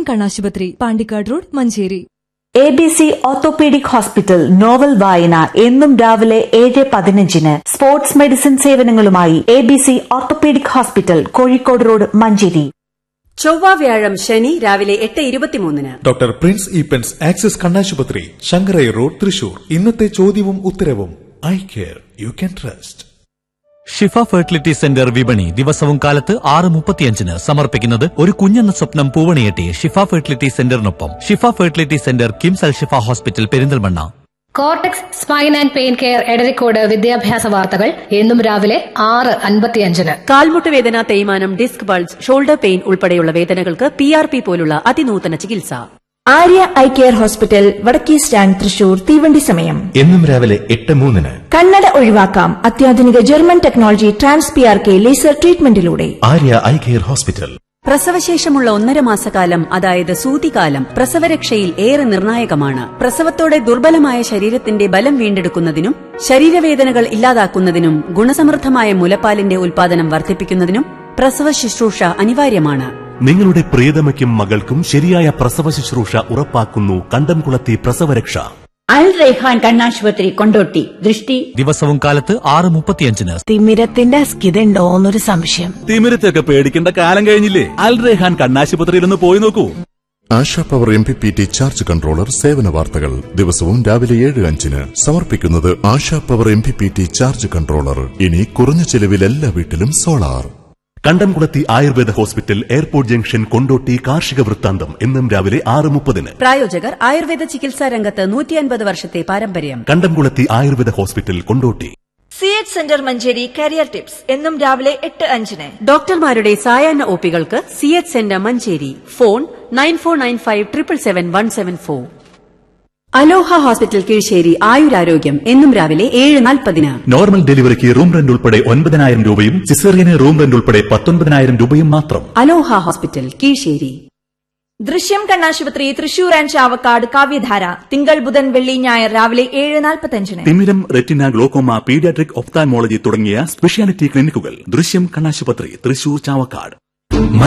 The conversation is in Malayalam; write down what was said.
കണ്ണാശുപത്രി, Pandikkad road, Manjeri. ABC orthopaedic hospital novel വായന എന്നും രാവിലെ 7:15. Sports medicine സേവനങ്ങളുമായി ABC orthopaedic hospital, Kozhikode road, Manjeri. ചൊവ്വ, വ്യാഴം, ശനി രാവിലെ 8:23. ഡോക്ടർ പ്രിൻസ് ഈപ്പൻസ് ആക്സിസ് കണ്ണാശുപത്രി, ശങ്കരൈ റോഡ്, തൃശൂർ. ഇന്നത്തെ ചോദ്യവും ഉത്തരവും. Eye care you can trust. Shifa fertility centre വിപണി ദിവസവും കാലത്ത് 6:35 സമർപ്പിക്കുന്നത് ഒരു കുഞ്ഞെന്ന സ്വപ്നം പൂവണിയെട്ടി ഷിഫ fertility സെന്ററിനൊപ്പം. Shifa fertility centre, KIMS Al Shifa hospital, Perinthalmanna. Cortex spine and pain care Edarikode വിദ്യാഭ്യാസ വാർത്തകൾ എന്നും രാവിലെ 6:55. കാൽമുട്ട് വേദന, തേയ്മാനം, ഡിസ്ക് ബൾജ്, ഷോൾഡർ പെയിൻ ഉൾപ്പെടെയുള്ള വേദനകൾക്ക് PRP പോലുള്ള അതിനൂതന ചികിത്സ. ആര്യ ഐ കെയർ ഹോസ്പിറ്റൽ, വടക്കേ സ്റ്റാൻഡ്, തൃശൂർ. തീവണ്ടി സമയം എന്നും രാവിലെ 8:03. കണ്ണട ഒഴിവാക്കാം അത്യാധുനിക German technology TransPRK laser ട്രീറ്റ്മെന്റിലൂടെ. Arya eye care hospital. പ്രസവശേഷമുള്ള 1.5 മാസക്കാലം, അതായത് സൂതികാലം, പ്രസവരക്ഷയിൽ ഏറെ നിർണായകമാണ്. പ്രസവത്തോടെ ദുർബലമായ ശരീരത്തിന്റെ ബലം വീണ്ടെടുക്കുന്നതിനും ശരീരവേദനകൾ ഇല്ലാതാക്കുന്നതിനും ഗുണസമൃദ്ധമായ മുലപ്പാലിന്റെ ഉൽപാദനം വർദ്ധിപ്പിക്കുന്നതിനും പ്രസവ ശുശ്രൂഷ അനിവാര്യമാണ്. നിങ്ങളുടെ പ്രിയതമയ്ക്കും മകൾക്കും ശരിയായ പ്രസവ ശുശ്രൂഷ ഉറപ്പാക്കുന്നു കണ്ടംകുളത്തി പ്രസവരക്ഷ. അൽ റൈഹാൻ കണ്ണാശുപത്രി, കൊണ്ടോട്ടി. ദൃഷ്ടി ദിവസവും കാലത്ത് 6:35. തിമിരത്തിന്റെ അസ്കിതയുണ്ടോന്നൊരു സംശയം. തിമിരത്തൊക്കെ പേടിക്കേണ്ട കാലം കഴിഞ്ഞില്ലേ? അൽ റൈഹാൻ കണ്ണാശുപത്രിയിലൊന്ന് പോയി നോക്കൂ. ASHA power MPPT charge controller സേവന വാർത്തകൾ ദിവസവും രാവിലെ 7:05. സമർപ്പിക്കുന്നത് ASHA power MPPT charge controller. ഇനി കുറഞ്ഞ ചെലവിൽ എല്ലാ വീട്ടിലും സോളാർ. കണ്ടംകുളത്തി Ayurveda hospital, airport junction, Kondotty. കാർഷിക വൃത്താന്തം എന്നും രാവിലെ 6:30. പ്രായോജകർ ആയുർവേദ ചികിത്സാ രംഗത്ത് 150 വർഷത്തെ പാരമ്പര്യം. കണ്ടംകുളത്തി Ayurveda hospital, Kondotty. CH centre Manjeri career tips എന്നും രാവിലെ 8:05. ഡോക്ടർമാരുടെ സായാഹ്ന ഒപികൾക്ക് CH സെന്റർ മഞ്ചേരി. ഫോൺ 9495777174. അലോഹ ഹോസ്പിറ്റൽ, കീഴ്ശേരി. ആയുരാരോഗ്യം എന്നും രാവിലെ 7:40. നോർമൽ ഡെലിവറിക്ക് റൂം റെന്റ് ഉൾപ്പെടെ 9,000 രൂപയും സിസേറിയന് റൂം റെന്റ് ഉൾപ്പെടെ 19,000 രൂപയും മാത്രം. അലോഹ ഹോസ്പിറ്റൽ, കീഴ്ശേരി. ദൃശ്യം കണ്ണാശുപത്രി, തൃശൂർ ആൻഡ് ചാവക്കാട്. കാവ്യധാര തിങ്കൾ, ബുധൻ, വെള്ളി, ഞായർ രാവിലെ 7:45. തിമിരം, റെറ്റിന, ഗ്ലോക്കോമ, പീഡിയാട്രിക്, ഒഫ്താൽമോളജി തുടങ്ങിയ സ്പെഷ്യാലിറ്റി ക്ലിനിക്കുകൾ ദൃശ്യം കണ്ണാശുപത്രി, തൃശൂർ, ചാവക്കാട്.